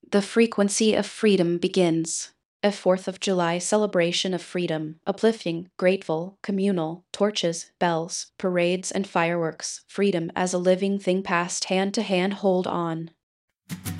The frequency of freedom begins. A 4th of July celebration of freedom, uplifting, grateful, communal, torches, bells, parades, and fireworks, freedom as a living thing passed hand to hand, hold on.